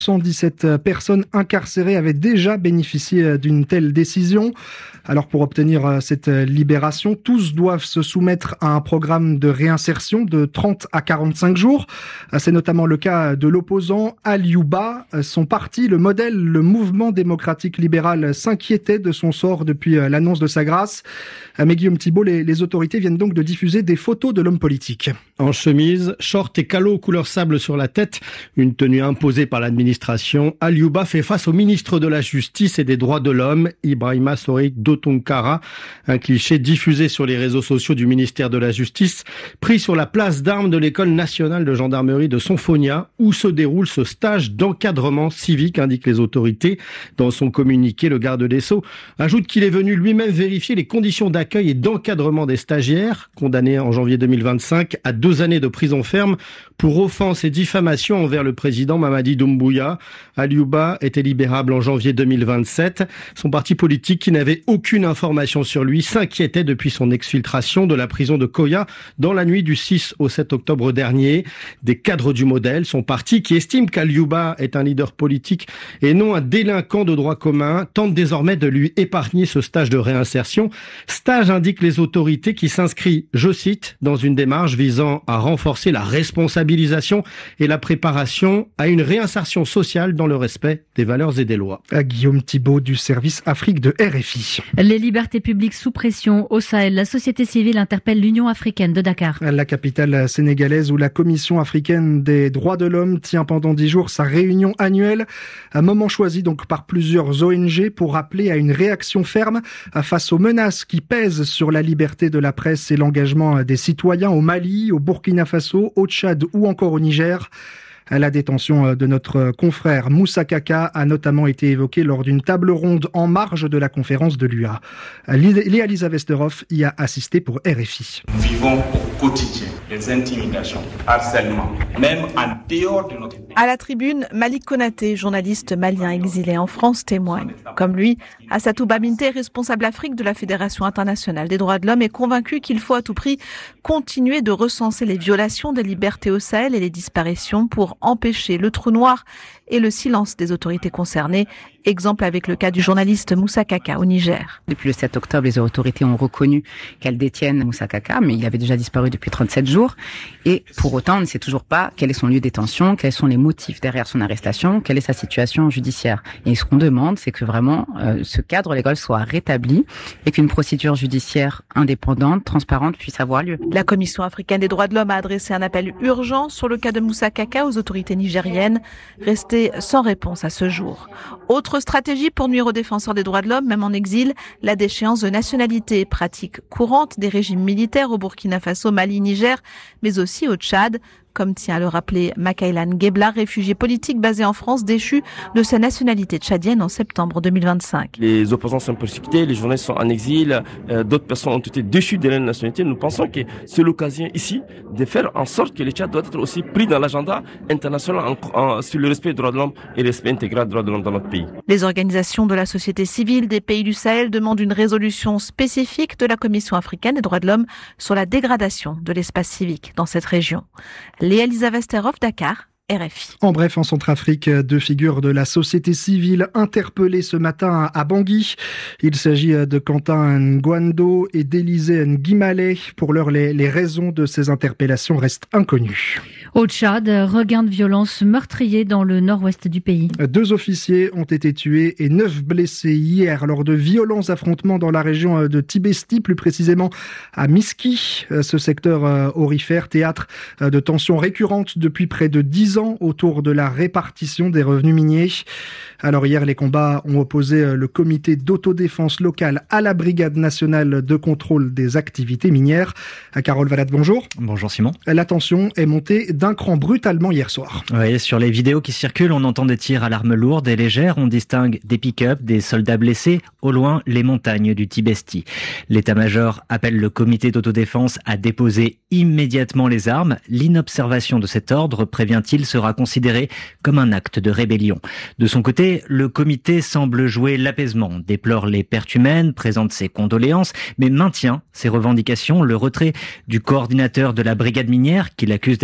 117 personnes incarcérées avaient déjà bénéficié d'une telle décision. Alors pour obtenir cette libération, tous doivent se soumettre à un programme de réinsertion de 30 à 45 jours. C'est notamment le cas de l'opposant Aliouba. Son parti, le Modèle, le Mouvement démocratique libéral, s'inquiétait de son sort depuis l'annonce de sa grâce. Mais Guillaume Thibault, les autorités viennent donc de diffuser des photos de l'homme politique. En chemise, short et calot couleur sable sur la tête, une tenue imposée par l'administration, Aliouba fait face au ministre de la Justice et des Droits de l'Homme, Ibrahima Sorik Dotonkara, un cliché diffusé sur les réseaux sociaux du ministère de la Justice, pris sur la place d'armes de l'école nationale de gendarmerie de Sonfonia, où se déroule ce stage d'encadrement civique, indiquent les autorités. Dans son communiqué, le garde des Sceaux ajoute qu'il est venu lui-même vérifier les conditions d'accueil et d'encadrement des stagiaires, condamnés en janvier 2025 à 2 années de prison ferme pour offense et diffamation envers le président Mamadi Doumbouya. Aliouba était libérable en janvier 2027. Son parti politique, qui n'avait aucune information sur lui, s'inquiétait depuis son exfiltration de la prison de Koya dans la nuit du 6 au 7 octobre dernier. Des cadres du Modèle, son parti, qui estime qu'Aliouba est un leader politique et non un délinquant de droit commun, tente désormais de lui épargner ce stage de réinsertion. Stage, indiquent les autorités, qui s'inscrit, je cite, dans une démarche visant à renforcer la responsabilisation et la préparation à une réinsertion sociale dans le respect des valeurs et des lois. Guillaume Thibault du service Afrique de RFI. Les libertés publiques sous pression au Sahel. La société civile interpelle l'Union africaine de Dakar. La capitale sénégalaise, où la Commission africaine des droits de l'homme tient pendant 10 jours sa réunion annuelle. Un moment choisi donc par plusieurs ONG pour appeler à une réaction ferme face aux menaces qui pèsent sur la liberté de la presse et l'engagement des citoyens au Mali, au Burkina Faso, au Tchad ou encore au Niger. La détention de notre confrère Moussa Kaka a notamment été évoquée lors d'une table ronde en marge de la conférence de l'UA. Léa-Lisa Vesterhoff y a assisté pour RFI. Nous vivons au quotidien les intimidations, harcèlement, même en dehors de notre pays. À la tribune, Malik Konaté, journaliste malien exilé en France, témoigne. Comme lui, Assatou Babinté, responsable Afrique de la Fédération internationale des droits de l'homme, est convaincu qu'il faut à tout prix continuer de recenser les violations des libertés au Sahel et les disparitions pour empêcher le trou noir et le silence des autorités concernées. Exemple avec le cas du journaliste Moussa Kaka au Niger. Depuis le 7 octobre, les autorités ont reconnu qu'elles détiennent Moussa Kaka, mais il avait déjà disparu depuis 37 jours. Et pour autant, on ne sait toujours pas quel est son lieu de détention, quels sont les motifs derrière son arrestation, quelle est sa situation judiciaire. Et ce qu'on demande, c'est que vraiment ce cadre légal soit rétabli et qu'une procédure judiciaire indépendante, transparente puisse avoir lieu. La Commission africaine des droits de l'homme a adressé un appel urgent sur le cas de Moussa Kaka aux autorités nigériennes, resté sans réponse à ce jour. Autre stratégie pour nuire aux défenseurs des droits de l'homme, même en exil, la déchéance de nationalité, pratique courante des régimes militaires au Burkina Faso, Mali, Niger, mais aussi au Tchad, comme tient à le rappeler Makailan Gebla, réfugié politique basé en France, déchu de sa nationalité tchadienne en septembre 2025. Les opposants sont persécutés, les journalistes sont en exil, d'autres personnes ont été déchues de leur nationalité. Nous pensons que c'est l'occasion ici de faire en sorte que le Tchad doit être aussi pris dans l'agenda international sur le respect des droits de l'homme et le respect intégral des droits de l'homme dans notre pays. Les organisations de la société civile des pays du Sahel demandent une résolution spécifique de la Commission africaine des droits de l'homme sur la dégradation de l'espace civique dans cette région. Léa-Lisa Vesterhoff, Dakar, RFI. En bref, en Centrafrique, 2 figures de la société civile interpellées ce matin à Bangui. Il s'agit de Quentin Ngwando et d'Élisée Nguimale. Pour l'heure, les raisons de ces interpellations restent inconnues. Au Tchad, regain de violence meurtrier dans le nord-ouest du pays. 2 officiers ont été tués et 9 blessés hier lors de violents affrontements dans la région de Tibesti, plus précisément à Miski. Ce secteur aurifère, théâtre de tensions récurrentes depuis près de 10 ans autour de la répartition des revenus miniers. Alors hier, les combats ont opposé le comité d'autodéfense locale à la brigade nationale de contrôle des activités minières. Carole Valade, bonjour. Bonjour Simon. La tension est montée d'un cran brutalement hier soir. Oui, sur les vidéos qui circulent, on entend des tirs à l'arme lourde et légère. On distingue des pick-up, des soldats blessés. Au loin, les montagnes du Tibesti. L'état-major appelle le comité d'autodéfense à déposer immédiatement les armes. L'inobservation de cet ordre, prévient-il, sera considérée comme un acte de rébellion. De son côté, le comité semble jouer l'apaisement, déplore les pertes humaines, présente ses condoléances, mais maintient ses revendications, le retrait du coordinateur de la brigade minière, qu'il accuse d'être impliqué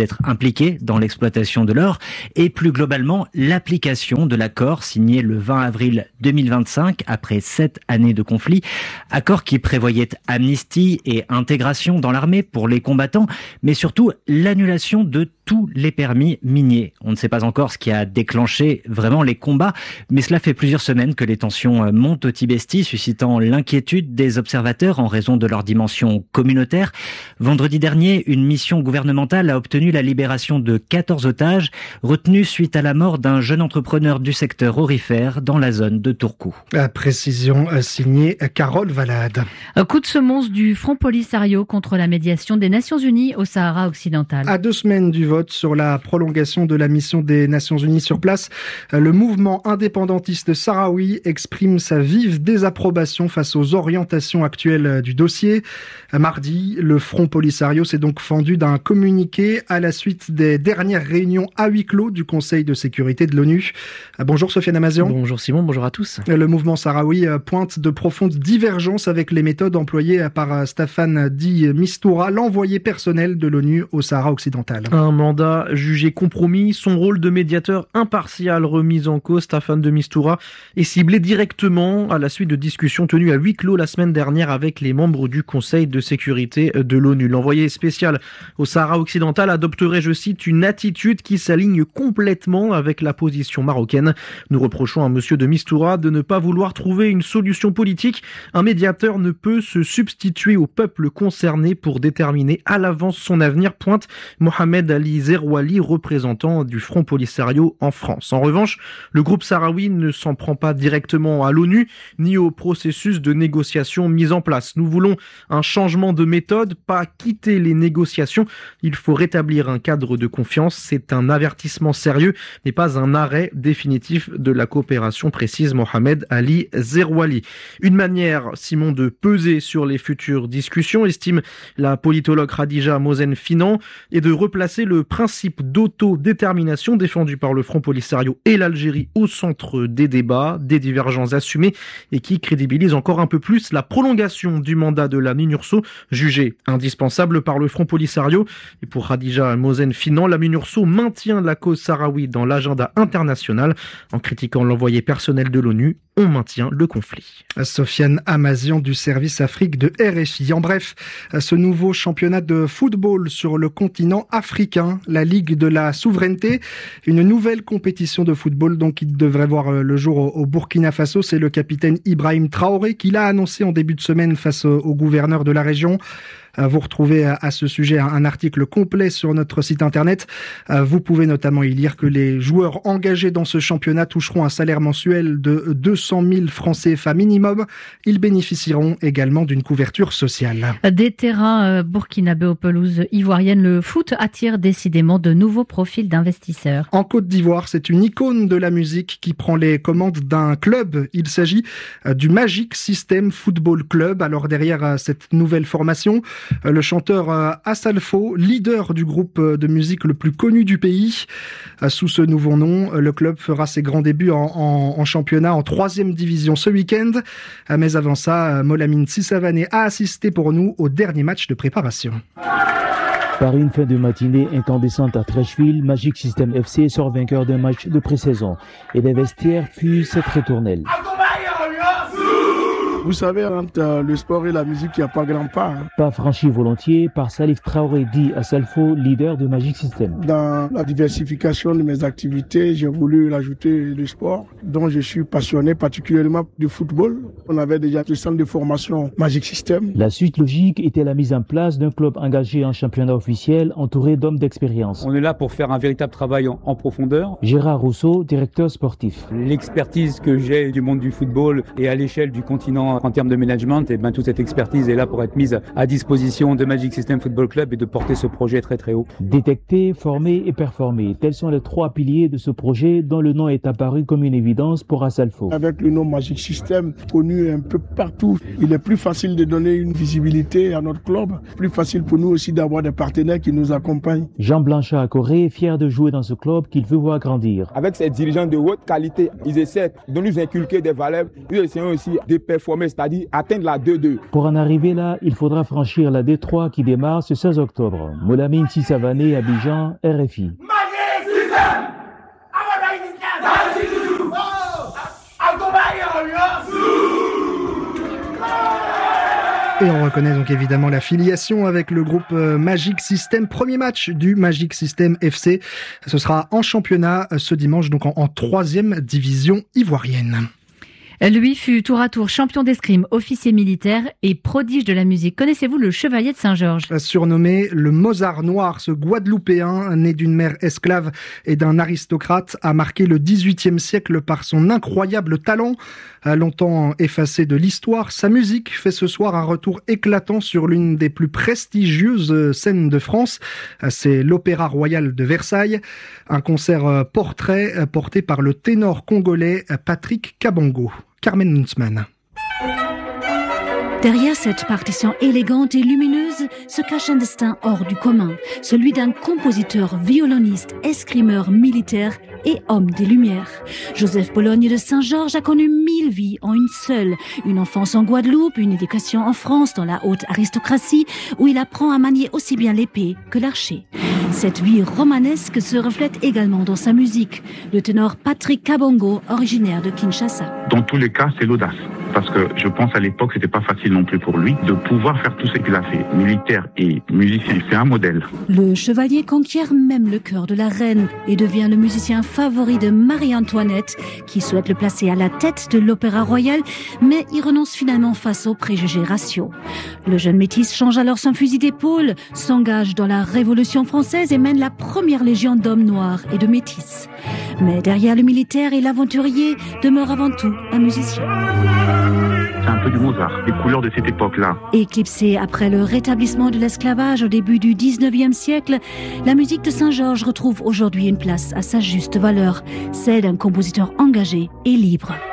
impliqués dans l'exploitation de l'or et plus globalement l'application de l'accord signé le 20 avril 2025 après 7 années de conflit. Accord qui prévoyait amnistie et intégration dans l'armée pour les combattants, mais surtout l'annulation de tous les permis miniers. On ne sait pas encore ce qui a déclenché vraiment les combats, mais cela fait plusieurs semaines que les tensions montent au Tibesti, suscitant l'inquiétude des observateurs en raison de leur dimension communautaire. Vendredi dernier, une mission gouvernementale a obtenu la libération de 14 otages retenus suite à la mort d'un jeune entrepreneur du secteur aurifère dans la zone de Turku. Précision signée Carole Valade. Un coup de semonce du Front Polisario contre la médiation des Nations Unies au Sahara occidental. À 2 semaines du vote sur la prolongation de la mission des Nations Unies sur place, le mouvement indépendantiste sahraoui exprime sa vive désapprobation face aux orientations actuelles du dossier. Mardi, le Front Polisario s'est donc fendu d'un communiqué à la suite des dernières réunions à huis clos du Conseil de sécurité de l'ONU. Bonjour Sofiane Amazian. Bonjour Simon, bonjour à tous. Le mouvement sahraoui pointe de profondes divergences avec les méthodes employées par Staffan de Mistura, l'envoyé personnel de l'ONU au Sahara occidental. Un mandat jugé compromis, son rôle de médiateur impartial remis en cause, Staffan de Mistura est ciblé directement à la suite de discussions tenues à huis clos la semaine dernière avec les membres du Conseil de sécurité de l'ONU. L'envoyé spécial au Sahara occidental adopterait, je cite, une attitude qui s'aligne complètement avec la position marocaine. Nous reprochons à monsieur de Mistura de ne pas vouloir trouver une solution politique. Un médiateur ne peut se substituer au peuple concerné pour déterminer à l'avance son avenir, pointe Mohamed Ali Zerouali, représentant du Front Polisario en France. En revanche, le groupe sahraoui ne s'en prend pas directement à l'ONU, ni au processus de négociation mis en place. Nous voulons un changement de méthode, pas quitter les négociations. Il faut rétablir un cadre de confiance. C'est un avertissement sérieux, mais pas un arrêt définitif de la coopération, précise Mohamed Ali Zerouali. Une manière, Simon, de peser sur les futures discussions, estime la politologue Khadija Mosen-Finan, et de replacer le principe d'autodétermination défendu par le Front Polisario et l'Algérie au centre des débats, des divergences assumées et qui crédibilise encore un peu plus la prolongation du mandat de la MINURSO, jugée indispensable par le Front Polisario. Et pour Khadija Mosen-Finan, la MINURSO maintient la cause sahraoui dans l'agenda international. En critiquant l'envoyé personnel de l'ONU, on maintient le conflit. Sofiane Amazian du service Afrique de RFI. En bref, ce nouveau championnat de football sur le continent africain, la Ligue de la souveraineté, une nouvelle compétition de football donc qui devrait voir le jour au Burkina Faso. C'est le capitaine Ibrahim Traoré qui l'a annoncé en début de semaine face au gouverneur de la région. Vous retrouvez à ce sujet un article complet sur notre site internet. Vous pouvez notamment y lire que les joueurs engagés dans ce championnat toucheront un salaire mensuel de 200 000 francs CFA minimum. Ils bénéficieront également d'une couverture sociale. Des terrains burkinabés aux pelouses ivoiriennes, le foot attire décidément de nouveaux profils d'investisseurs. En Côte d'Ivoire, c'est une icône de la musique qui prend les commandes d'un club. Il s'agit du Magic System Football Club. Alors derrière cette nouvelle formation, le chanteur Assalfo, leader du groupe de musique le plus connu du pays. Sous ce nouveau nom, le club fera ses grands débuts en championnat en 3e division ce week-end. Mais avant ça, Molamine Sissavané a assisté pour nous au dernier match de préparation. Par une fin de matinée incandescente à Trècheville, Magic System FC sort vainqueur d'un match de pré-saison. Et les vestiaires puent cette ritournelle. Vous savez, entre le sport et la musique, il n'y a pas grand pas. Pas franchi volontiers par Salif Traoré dit Assalfo, leader de Magic System. Dans la diversification de mes activités, j'ai voulu ajouter le sport, dont je suis passionné particulièrement du football. On avait déjà le centre de formation Magic System. La suite logique était la mise en place d'un club engagé en championnat officiel, entouré d'hommes d'expérience. On est là pour faire un véritable travail en profondeur. Gérard Rousseau, directeur sportif. L'expertise que j'ai du monde du football et à l'échelle du continent en termes de management, et toute cette expertise est là pour être mise à disposition de Magic System Football Club et de porter ce projet très très haut. Détecter, former et performer, tels sont les 3 piliers de ce projet dont le nom est apparu comme une évidence pour Assalfo. Avec le nom Magic System connu un peu partout, il est plus facile de donner une visibilité à notre club, plus facile pour nous aussi d'avoir des partenaires qui nous accompagnent. Jean Blanchard Corée, fier de jouer dans ce club qu'il veut voir grandir. Avec ces dirigeants de haute qualité, ils essaient de nous inculquer des valeurs, ils essaient aussi de performer fait, c'est-à-dire atteindre la 2-2. Pour en arriver là, il faudra franchir la D3 qui démarre ce 16 octobre. Molamine Sissavané, Abidjan, RFI. Et on reconnaît donc évidemment la filiation avec le groupe Magic System. Premier match du Magic System FC. Ce sera en championnat ce dimanche, donc en 3e division ivoirienne. Lui fut tour à tour champion d'escrime, officier militaire et prodige de la musique. Connaissez-vous le chevalier de Saint-Georges ? Surnommé le Mozart noir, ce Guadeloupéen, né d'une mère esclave et d'un aristocrate, a marqué le XVIIIe siècle par son incroyable talent. Longtemps effacé de l'histoire, sa musique fait ce soir un retour éclatant sur l'une des plus prestigieuses scènes de France. C'est l'Opéra Royal de Versailles. Un concert portrait porté par le ténor congolais Patrick Kabongo. Carmen Huntsman. Derrière cette partition élégante et lumineuse se cache un destin hors du commun, celui d'un compositeur, violoniste, escrimeur, militaire et homme des Lumières. Joseph Bologne de Saint-Georges a connu 1000 vies en une seule. Une enfance en Guadeloupe, une éducation en France dans la haute aristocratie où il apprend à manier aussi bien l'épée que l'archer. Cette vie romanesque se reflète également dans sa musique. Le ténor Patrick Kabongo, originaire de Kinshasa. Dans tous les cas, c'est l'audace. Parce que je pense à l'époque, c'était pas facile non plus pour lui de pouvoir faire tout ce qu'il a fait. Militaire et musicien, c'est un modèle. Le chevalier conquiert même le cœur de la reine et devient le musicien favori de Marie-Antoinette, qui souhaite le placer à la tête de l'Opéra Royal, mais il renonce finalement face aux préjugés raciaux. Le jeune métis change alors son fusil d'épaule, s'engage dans la Révolution française et mène la première légion d'hommes noirs et de métis. Mais derrière le militaire et l'aventurier demeure avant tout un musicien. C'est un peu du Mozart, les couleurs de cette époque-là. Éclipsée après le rétablissement de l'esclavage au début du 19e siècle, la musique de Saint-Georges retrouve aujourd'hui une place à sa juste valeur, celle d'un compositeur engagé et libre.